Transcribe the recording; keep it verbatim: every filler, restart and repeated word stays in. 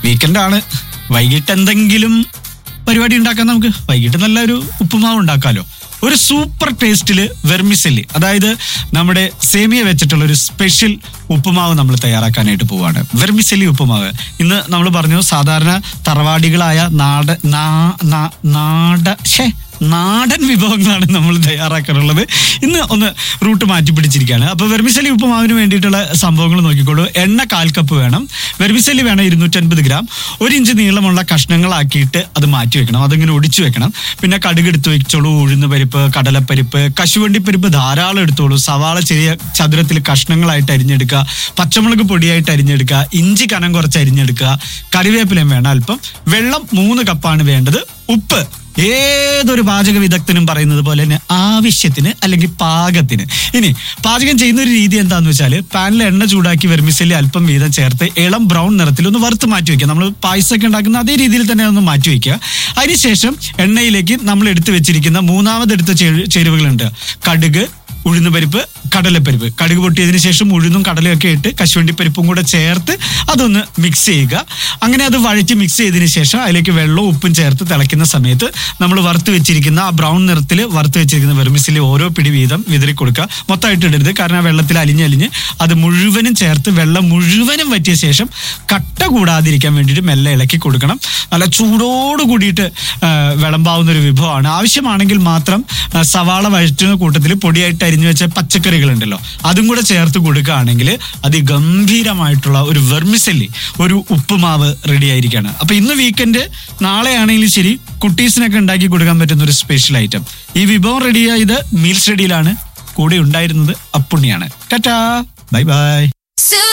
Weekend ആണ്, വൈകിട്ട് എന്തെങ്കിലും പരിപാടി ഉണ്ടാക്കാൻ നമുക്ക് വൈകിട്ട് നല്ലൊരു ഉപ്പുമാവ് ഉണ്ടാക്കാമല്ലോ. ഒരു സൂപ്പർ ടേസ്റ്റില് വെർമിസെല്ലി, അതായത് നമ്മുടെ സേമിയ വെച്ചിട്ടുള്ള ഒരു സ്പെഷ്യൽ ഉപ്പുമാവ് നമ്മൾ തയ്യാറാക്കാനായിട്ട് പോവാണ്. വെർമിസെല്ലി ഉപ്പുമാവ്. ഇന്ന് നമ്മൾ പറഞ്ഞു സാധാരണ തറവാടികളായ നാട നാട ഷേ നാടൻ വിഭവങ്ങളാണ് നമ്മൾ തയ്യാറാക്കാറുള്ളത്. ഇന്ന് ഒന്ന് റൂട്ട് മാറ്റി പിടിച്ചിരിക്കുകയാണ്. അപ്പോൾ വെർമിസെല്ലി ഉപ്പുമാവിന് വേണ്ടിയിട്ടുള്ള സംഭവങ്ങൾ നോക്കിക്കോളൂ. എണ്ണ കാൽ കപ്പ് വേണം. വെർമിസെല്ലി വേണം ഇരുന്നൂറ്റൻപത് ഗ്രാം. ഒരു ഇഞ്ച് നീളമുള്ള കഷ്ണങ്ങളാക്കിയിട്ട് അത് മാറ്റി വെക്കണം, അതിങ്ങനെ ഒടിച്ചു വെക്കണം. പിന്നെ കടുക് എടുത്ത് വെച്ചോളൂ, ഉഴുന്ന് പരിപ്പ്, കടലപ്പരിപ്പ്, കശുവണ്ടിപ്പരിപ്പ് ധാരാളം എടുത്തോളൂ. സവാള ചെറിയ ചതുരത്തിൽ കഷ്ണങ്ങളായിട്ട് അരിഞ്ഞെടുക്കുക. പച്ചമുളക് പൊടിയായിട്ട് അരിഞ്ഞെടുക്കുക. ഇഞ്ചി കനം കുറച്ച് അരിഞ്ഞെടുക്കുക. കറിവേപ്പിലയും വേണം അല്പം. വെള്ളം മൂന്ന് കപ്പാണ് വേണ്ടത്. ഉപ്പ് ഏതൊരു പാചക വിദഗ്ധനും പറയുന്നത് പോലെ തന്നെ ആവശ്യത്തിന് അല്ലെങ്കിൽ പാകത്തിന്. ഇനി പാചകം ചെയ്യുന്ന ഒരു രീതി എന്താന്ന് വെച്ചാൽ, പാനിൽ എണ്ണ ചൂടാക്കി വെർമിസെല്ലി അല്പം വീതം ചേർത്ത് ഇളം ബ്രൗൺ നിറത്തിൽ ഒന്ന് വറുത്ത് മാറ്റി വെക്കുക. നമ്മൾ പായസമൊക്കെ ഉണ്ടാക്കുന്ന അതേ രീതിയിൽ തന്നെ ഒന്ന് മാറ്റി വെക്കുക. അതിനുശേഷം എണ്ണയിലേക്ക് നമ്മൾ എടുത്തു വെച്ചിരിക്കുന്ന മൂന്നാമതെടുത്ത ചേരുവകളുണ്ട്. കടുക്, ഉഴുന്ന് പരിപ്പ്, കടലപ്പരിപ്പ്. കടുക് പൊട്ടിയതിന് ശേഷം ഉഴുന്നും കടലയൊക്കെ ഇട്ട് കശുവണ്ടിപ്പരിപ്പും കൂടെ ചേർത്ത് അതൊന്ന് മിക്സ് ചെയ്യുക. അങ്ങനെ അത് വഴറ്റി മിക്സ് ചെയ്തതിന് ശേഷം അതിലേക്ക് വെള്ളവും ഉപ്പും ചേർത്ത് തിളയ്ക്കുന്ന സമയത്ത് നമ്മൾ വറുത്ത് വെച്ചിരിക്കുന്ന ആ ബ്രൗൺ നിറത്തിൽ വറുത്ത് വെച്ചിരിക്കുന്ന വെർമിസെല്ലി ഓരോ പിടി വീതം വിതറി കൊടുക്കുക. മൊത്തമായിട്ട് ഇടരുത്, കാരണം ആ വെള്ളത്തിൽ അലിഞ്ഞലിഞ്ഞ് അത് മുഴുവനും ചേർത്ത് വെള്ളം മുഴുവനും വറ്റിയ ശേഷം കട്ട കൂടാതിരിക്കാൻ വേണ്ടിയിട്ട് മെല്ലെ ഇളക്കി കൊടുക്കണം. നല്ല ചൂടോട് കൂടിയിട്ട് വിളമ്പാവുന്ന ഒരു വിഭവമാണ്. ആവശ്യമാണെങ്കിൽ മാത്രം സവാള വഴറ്റുന്ന കൂട്ടത്തിൽ പൊടിയായിട്ട് അരിഞ്ഞു വെച്ച പച്ചക്കറികൾ ഉണ്ടല്ലോ, അതും കൂടെ ചേർത്ത് കൊടുക്കുകയാണെങ്കിൽ അതിഗംഭീരമായിട്ടുള്ള ഒരു വെർമിസെല്ലി, ഒരു ഉപ്പുമാവ് റെഡി ആയിരിക്കുകയാണ്. അപ്പൊ ഇന്ന് വീക്കെൻഡ്, നാളെ ആണെങ്കിലും ശരി, കുട്ടീസിനൊക്കെ ഉണ്ടാക്കി കൊടുക്കാൻ പറ്റുന്ന ഒരു സ്പെഷ്യൽ ഐറ്റം. ഈ വിഭവം റെഡിയായത് മീൽസ് റെഡിയിലാണ്. കൂടെ ഉണ്ടായിരുന്നത് അപ്പുണ്ണിയാണ്. Tata, bye bye.